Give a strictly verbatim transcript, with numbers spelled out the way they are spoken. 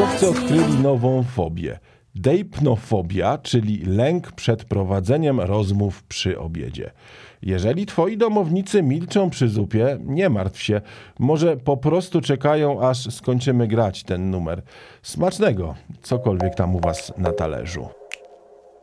Naukowcy odkryli nową fobię. Deipnofobia, czyli lęk przed prowadzeniem rozmów przy obiedzie. Jeżeli twoi domownicy milczą przy zupie, nie martw się. Może po prostu czekają, aż skończymy grać ten numer. Smacznego, cokolwiek tam u was na talerzu.